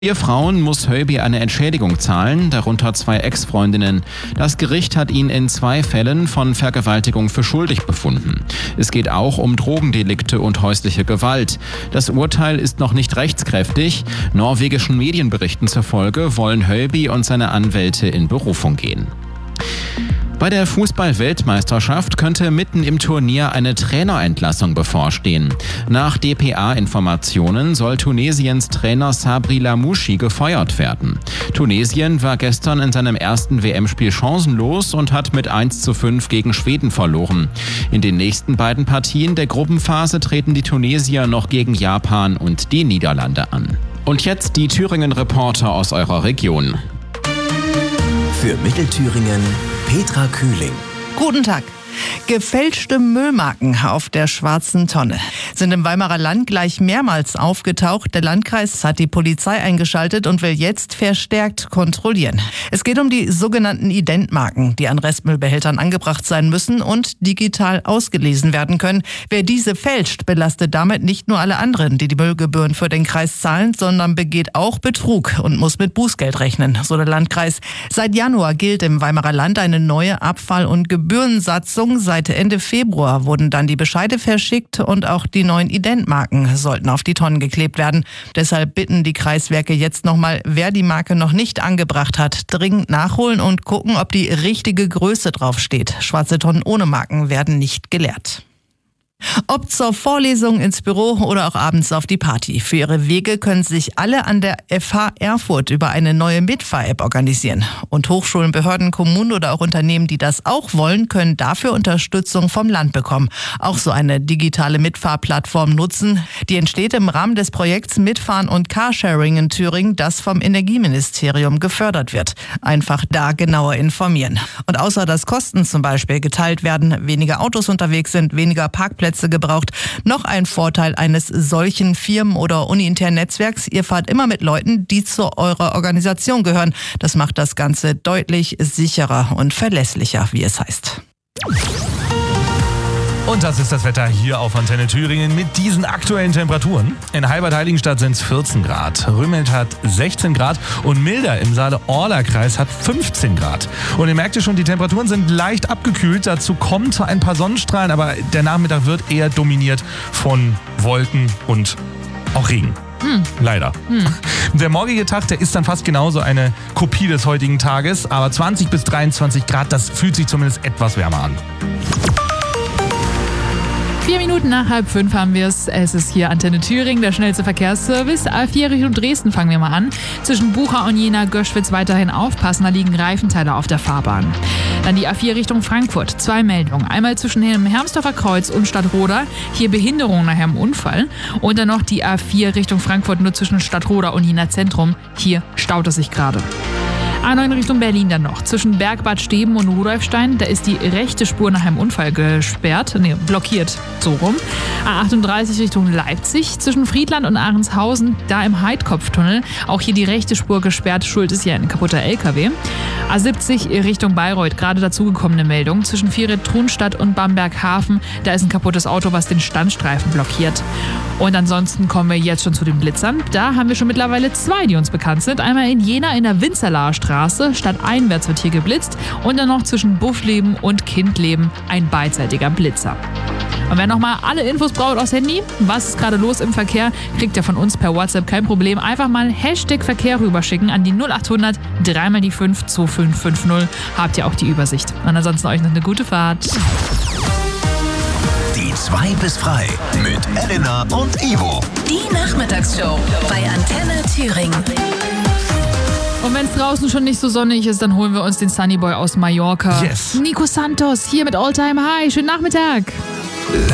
4 Frauen muss Hölby eine Entschädigung zahlen, darunter 2 Ex-Freundinnen. Das Gericht hat ihn in 2 Fällen von Vergewaltigung für schuldig befunden. Es geht auch um Drogendelikte und häusliche Gewalt. Das Urteil ist noch nicht rechtskräftig. Norwegischen Medienberichten zufolge wollen Hölby und seine Anwälte in Berufung gehen. Bei der Fußball-Weltmeisterschaft könnte mitten im Turnier eine Trainerentlassung bevorstehen. Nach dpa-Informationen soll Tunesiens Trainer Sabri Lamouchi gefeuert werden. Tunesien war gestern in seinem ersten WM-Spiel chancenlos und hat mit 1:5 gegen Schweden verloren. In den nächsten beiden Partien der Gruppenphase treten die Tunesier noch gegen Japan und die Niederlande an. Und jetzt die Thüringen-Reporter aus eurer Region. Für Mittelthüringen Petra Kühling. Guten Tag. Gefälschte Müllmarken auf der schwarzen Tonne sind im Weimarer Land gleich mehrmals aufgetaucht. Der Landkreis hat die Polizei eingeschaltet und will jetzt verstärkt kontrollieren. Es geht um die sogenannten Identmarken, die an Restmüllbehältern angebracht sein müssen und digital ausgelesen werden können. Wer diese fälscht, belastet damit nicht nur alle anderen, die die Müllgebühren für den Kreis zahlen, sondern begeht auch Betrug und muss mit Bußgeld rechnen, so der Landkreis. Seit Januar gilt im Weimarer Land eine neue Abfall- und Gebührensatzung. Seit Ende Februar wurden dann die Bescheide verschickt und auch die neuen Identmarken sollten auf die Tonnen geklebt werden. Deshalb bitten die Kreiswerke jetzt nochmal, wer die Marke noch nicht angebracht hat, dringend nachholen und gucken, ob die richtige Größe draufsteht. Schwarze Tonnen ohne Marken werden nicht geleert. Ob zur Vorlesung, ins Büro oder auch abends auf die Party. Für ihre Wege können sich alle an der FH Erfurt über eine neue Mitfahr-App organisieren. Und Hochschulen, Behörden, Kommunen oder auch Unternehmen, die das auch wollen, können dafür Unterstützung vom Land bekommen. Auch so eine digitale Mitfahrplattform nutzen. Die entsteht im Rahmen des Projekts Mitfahren und Carsharing in Thüringen, das vom Energieministerium gefördert wird. Einfach da genauer informieren. Und außer dass Kosten zum Beispiel geteilt werden, weniger Autos unterwegs sind, weniger Parkplätze gebraucht. Noch ein Vorteil eines solchen Firmen- oder uniinternen Netzwerks: Ihr fahrt immer mit Leuten, die zu eurer Organisation gehören. Das macht das Ganze deutlich sicherer und verlässlicher, wie es heißt. Und das ist das Wetter hier auf Antenne Thüringen mit diesen aktuellen Temperaturen. In Halbert-Heiligenstadt sind es 14 Grad, Rümmelt hat 16 Grad und Milder im Saale-Orla-Kreis hat 15 Grad. Und ihr merkt ja schon, die Temperaturen sind leicht abgekühlt. Dazu kommen zwar ein paar Sonnenstrahlen, aber der Nachmittag wird eher dominiert von Wolken und auch Regen. Leider. Der morgige Tag, der ist dann fast genauso eine Kopie des heutigen Tages, aber 20 bis 23 Grad, das fühlt sich zumindest etwas wärmer an. 4 Minuten nach 4:30 haben wir es. Es ist hier Antenne Thüringen, der schnellste Verkehrsservice. A4 Richtung Dresden fangen wir mal an. Zwischen Bucha und Jena-Göschwitz weiterhin aufpassen, da liegen Reifenteile auf der Fahrbahn. Dann die A4 Richtung Frankfurt. 2 Meldungen. Einmal zwischen dem Hermsdorfer Kreuz und Stadtroda. Hier Behinderung nach einem Unfall. Und dann noch die A4 Richtung Frankfurt, nur zwischen Stadtroda und Jena Zentrum. Hier staut es sich gerade. A9 Richtung Berlin dann noch. Zwischen Bergbad Steben und Rudolfstein, da ist die rechte Spur nach einem Unfall blockiert, so rum. A38 Richtung Leipzig, zwischen Friedland und Ahrenshausen, da im Heidkopftunnel, auch hier die rechte Spur gesperrt, schuld ist ja ein kaputter LKW. A70 Richtung Bayreuth, gerade dazugekommene Meldung, zwischen Vieret-Trunstadt und Bamberg-Hafen, da ist ein kaputtes Auto, was den Standstreifen blockiert. Und ansonsten kommen wir jetzt schon zu den Blitzern. Da haben wir schon mittlerweile 2, die uns bekannt sind. Einmal in Jena in der Winzerlaer Straße, stadteinwärts wird hier geblitzt. Und dann noch zwischen Buffleben und Kindleben ein beidseitiger Blitzer. Und wer nochmal alle Infos braucht aufs Handy, was ist gerade los im Verkehr, kriegt ihr von uns per WhatsApp, kein Problem. Einfach mal #Verkehr rüberschicken an die 0800 3x5 2550. Habt ihr auch die Übersicht. Und ansonsten euch noch eine gute Fahrt. Die 2 bis frei mit Elena und Ivo. Die Nachmittagsshow bei Antenne Thüringen. Und wenn es draußen schon nicht so sonnig ist, dann holen wir uns den Sunnyboy aus Mallorca. Yes. Nico Santos hier mit All Time High. Schönen Nachmittag.